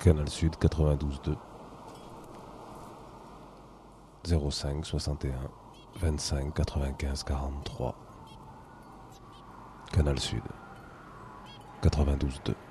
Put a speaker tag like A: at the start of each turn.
A: Canal Sud 92.2 05 61 25 95 43. Canal Sud 92.2.